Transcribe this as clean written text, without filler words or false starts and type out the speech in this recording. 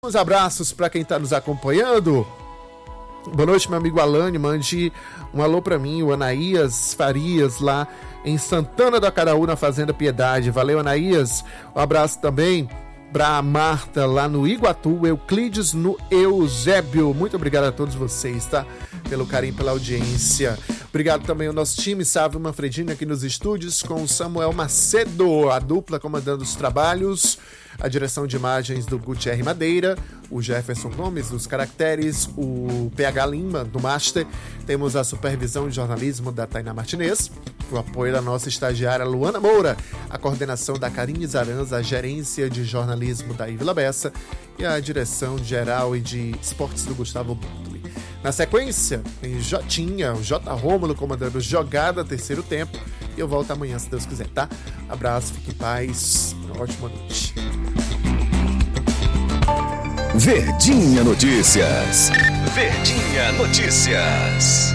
Uns abraços para quem está nos acompanhando. Boa noite, meu amigo Alane. Mande um alô para mim, o Anaías Farias, lá em Santana do Acaraú, na Fazenda Piedade. Valeu, Anaías. Um abraço também para a Marta, lá no Iguatu, Euclides no Eusébio. Muito obrigado a todos vocês, tá? Pelo carinho, pela audiência. Obrigado também ao nosso time, Sávio Manfredini, aqui nos estúdios, com o Samuel Macedo, a dupla comandando os trabalhos, a direção de imagens do Gutierre Madeira, o Jefferson Gomes dos caracteres, o PH Lima do Master, temos a supervisão de jornalismo da Tainá Martinez, o apoio da nossa estagiária Luana Moura, a coordenação da Karine Zaranza, a gerência de jornalismo da Ivila Bessa e a direção geral e de esportes do Gustavo Butli. Na sequência, tem Jotinha, o J. Rômulo comandando Jogada, terceiro tempo. E eu volto amanhã, se Deus quiser, tá? Abraço, fique em paz, uma ótima noite. Verdinha Notícias. Verdinha Notícias.